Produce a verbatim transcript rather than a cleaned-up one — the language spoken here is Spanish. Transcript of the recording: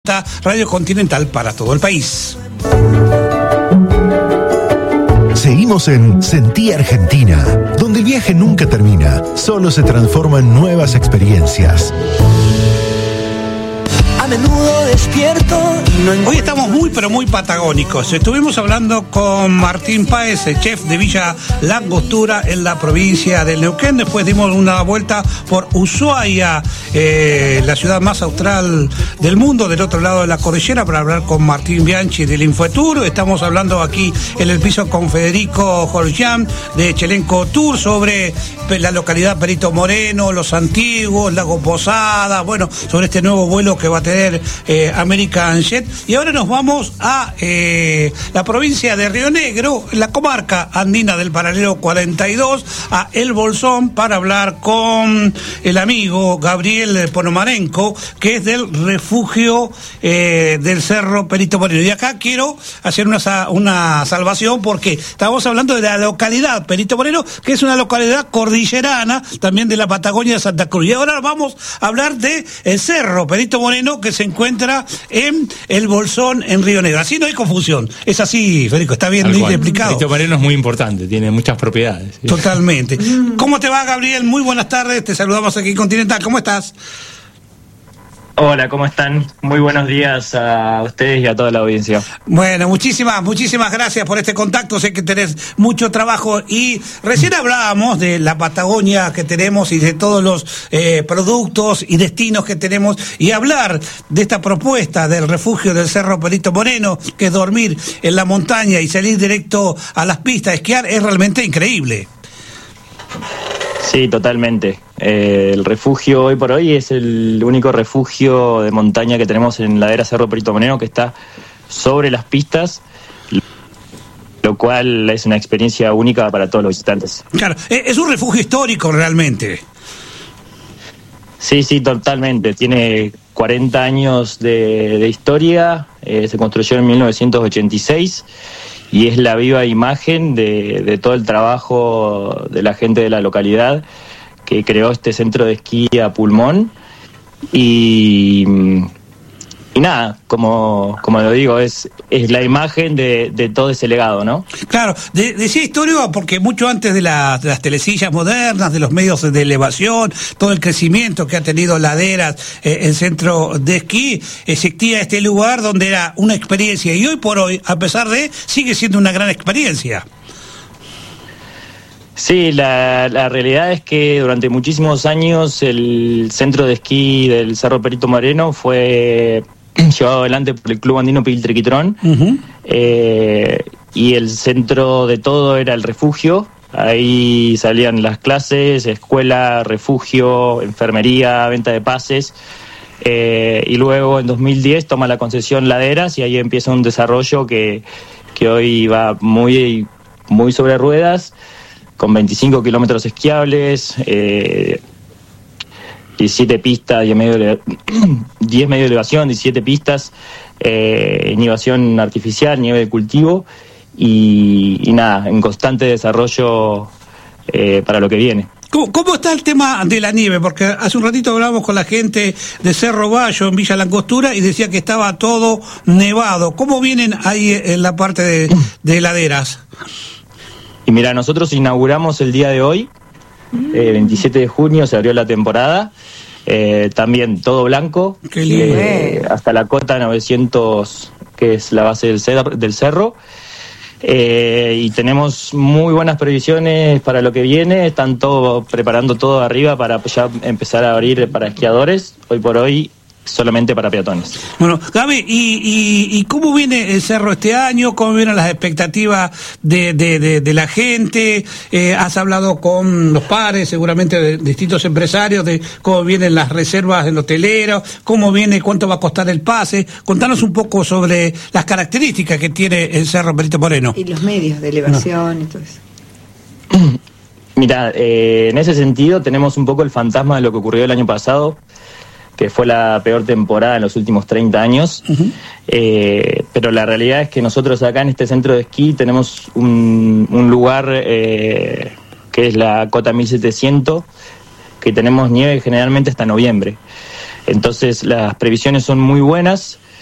Radio Continental para todo el país. Seguimos en Sentí Argentina, donde el viaje nunca termina, solo se transforma en nuevas experiencias. A menudo despierto y no encuentro... Hoy estamos muy pero muy patagónicos. Estuvimos hablando con Martín Páez, el chef de Villa La Angostura en la provincia del Neuquén. Después dimos una vuelta por Ushuaia, eh, la ciudad más austral del mundo, del otro lado de la cordillera, para hablar con Martín Bianchi del Infotour. Estamos hablando aquí en el piso con Federico Jorgián de Chelenco Tour sobre la localidad Perito Moreno, los antiguos, Lago Posada, bueno, sobre este nuevo vuelo que va a tener eh, American Jet. Y ahora nos vamos a eh, la provincia de Río Negro, la comarca andina del paralelo cuarenta y dos, a El Bolsón, para hablar con el amigo Gabriel Ponomarenko, que es del refugio eh, del Cerro Perito Moreno. Y acá quiero hacer una, una salvación, porque estamos hablando de la localidad Perito Moreno, que es una localidad cordillerana, también de la Patagonia de Santa Cruz. Y ahora vamos a hablar de el Cerro Perito Moreno, que se encuentra en El Bolsón, en Río Negro. Así no hay confusión. Es así, Federico, está bien explicado. Perito Moreno es muy importante, tiene muchas propiedades. ¿Sí? Totalmente. ¿Cómo te va, Gabriel? Muy buenas tardes, te saludamos aquí en Continental. ¿Cómo estás? Hola, ¿cómo están? Muy buenos días a ustedes y a toda la audiencia. Bueno, muchísimas, muchísimas gracias por este contacto. Sé que tenés mucho trabajo y recién hablábamos de la Patagonia que tenemos y de todos los eh, productos y destinos que tenemos, y hablar de esta propuesta del refugio del Cerro Perito Moreno, que es dormir en la montaña y salir directo a las pistas a esquiar, es realmente increíble. Sí, totalmente. Eh, el refugio hoy por hoy es el único refugio de montaña que tenemos en ladera Cerro Perito Moreno, que está sobre las pistas, lo cual es una experiencia única para todos los visitantes. Claro, es un refugio histórico realmente. Sí, sí, totalmente. Tiene cuarenta años de, de historia, eh, se construyó en mil novecientos ochenta y seis y es la viva imagen de, de todo el trabajo de la gente de la localidad que creó este centro de esquí a pulmón. Y, y nada, como, como lo digo, es, es la imagen de, de todo ese legado, ¿no? Claro, de, decía histórico porque mucho antes de, la, de las telesillas modernas, de los medios de elevación, todo el crecimiento que ha tenido Laderas, eh, el centro de esquí, existía este lugar donde era una experiencia, y hoy por hoy, a pesar de, sigue siendo una gran experiencia. Sí, la, la realidad es que durante muchísimos años el centro de esquí del Cerro Perito Moreno fue llevado adelante por el Club Andino Piltriquitrón, uh-huh. eh, y el centro de todo era el refugio. Ahí salían las clases, escuela, refugio, enfermería, venta de pases, eh, y luego en dos mil diez toma la concesión Laderas y ahí empieza un desarrollo que, que hoy va muy, muy sobre ruedas, con veinticinco kilómetros esquiables, eh, diecisiete pistas, diez medio de, diez medio de elevación, diecisiete pistas, eh, nivación artificial, nieve de cultivo y, y nada, en constante desarrollo eh, para lo que viene. ¿Cómo, ¿Cómo está el tema de la nieve? Porque hace un ratito hablábamos con la gente de Cerro Bayo en Villa La Angostura y decía que estaba todo nevado. ¿Cómo vienen ahí en la parte de, de Laderas? Y mira, nosotros inauguramos el día de hoy, eh, veintisiete de junio, se abrió la temporada, eh, también todo blanco, Qué lindo. Eh, hasta la cota novecientos, que es la base del cerro, del cerro. Eh, y tenemos muy buenas previsiones para lo que viene, están todo, preparando todo arriba para ya empezar a abrir para esquiadores, hoy por hoy solamente para peatones. Bueno, Gaby, ¿y, y, y cómo viene el cerro este año? ¿Cómo vienen las expectativas de, de, de, de la gente? Eh, has hablado con los pares, seguramente de, de distintos empresarios, de cómo vienen las reservas del hotelero, cómo viene, cuánto va a costar el pase. Contanos un poco sobre las características que tiene el Cerro Perito Moreno. Y los medios de elevación no. y todo eso. Mira, eh, en ese sentido tenemos un poco el fantasma de lo que ocurrió el año pasado, que fue la peor temporada en los últimos treinta años, uh-huh. eh, pero la realidad es que nosotros acá en este centro de esquí tenemos un, un lugar eh, que es la cota mil setecientos, que tenemos nieve generalmente hasta noviembre. Entonces las previsiones son muy buenas,